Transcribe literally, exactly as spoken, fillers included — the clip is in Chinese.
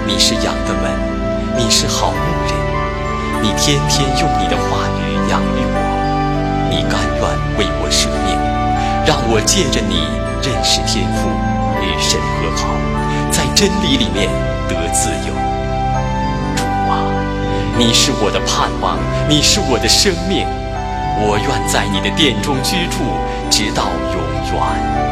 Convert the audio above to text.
你是羊的门，你是好牧人，你天天用你的话语养育我，你甘愿为我舍命，让我借着你认识天父，与神和好，在真理里面得自由。主啊，你是我的盼望，你是我的生命，我愿在你的殿中居住，直到永远。